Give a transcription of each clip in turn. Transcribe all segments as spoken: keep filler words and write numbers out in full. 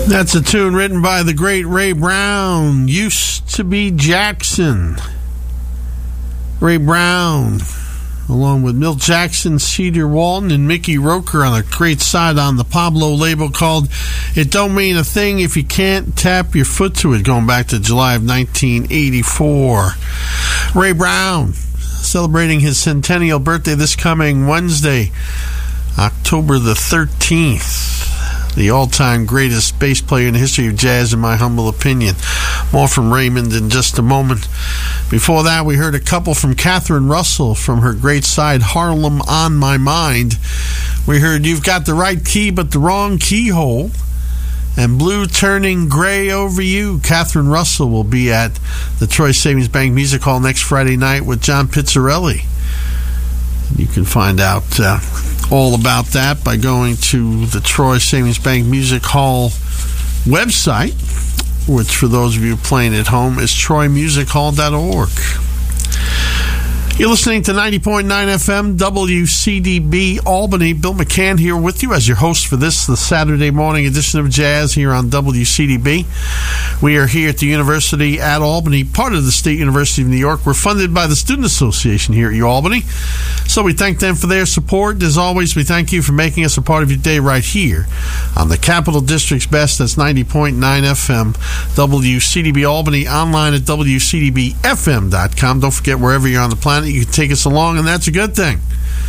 That's a tune written by the great Ray Brown. Used to be Jackson. Ray Brown, along with Milt Jackson, Cedar Walton, and Mickey Roker on a great side on the Pablo label called It Don't Mean a Thing If You Can't Tap Your Foot to It, going back to July of nineteen eighty-four. Ray Brown, celebrating his centennial birthday this coming Wednesday, October the thirteenth. The all-time greatest bass player in the history of jazz, in my humble opinion. More from Raymond in just a moment. Before that, we heard a couple from Catherine Russell from her great side, Harlem on My Mind. We heard You've Got the Right Key but the Wrong Keyhole, and Blue Turning Gray Over You. Catherine Russell will be at the Troy Savings Bank Music Hall next Friday night with John Pizzarelli. You can find out uh, all about that by going to the Troy Savings Bank Music Hall website, which for those of you playing at home is troy music hall dot org. You're listening to ninety point nine F M W C D B Albany. Bill McCann here with you as your host for this, the Saturday morning edition of Jazz here on W C D B. We are here at the University at Albany, part of the State University of New York. We're funded by the Student Association here at UAlbany, so we thank them for their support. As always, we thank you for making us a part of your day right here on the Capital District's best. That's ninety point nine F M W C D B Albany, online at W C D B F M dot com. Don't forget, wherever you're on the planet, you can take us along, and that's a good thing.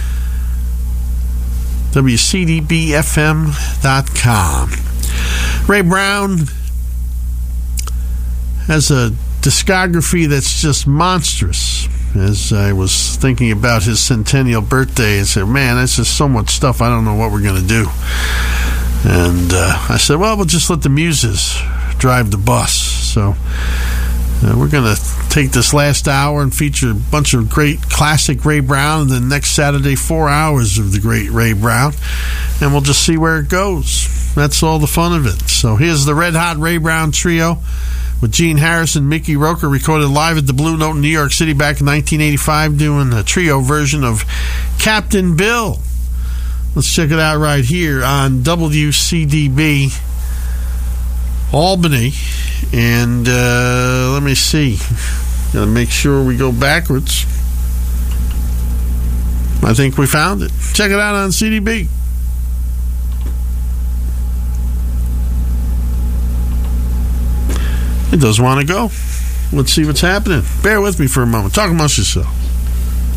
W C D B F M dot com. Ray Brown has a discography that's just monstrous. As I was thinking about his centennial birthday, I said, man, that's just so much stuff, I don't know what we're going to do. And uh, I said, well, we'll just let the muses drive the bus. So Uh, we're going to take this last hour and feature a bunch of great classic Ray Brown, and then next Saturday, four hours of the great Ray Brown, and we'll just see where it goes. That's all the fun of it. So here's the Red Hot Ray Brown Trio with Gene Harrison, Mickey Roker, recorded live at the Blue Note in New York City back in nineteen eighty-five, doing a trio version of Captain Bill. Let's check it out right here on W C D B Albany. And uh, let me see. Gotta make sure we go backwards. I think we found it. Check it out on C D B. It does want to go. Let's see what's happening. Bear with me for a moment. Talk amongst yourself.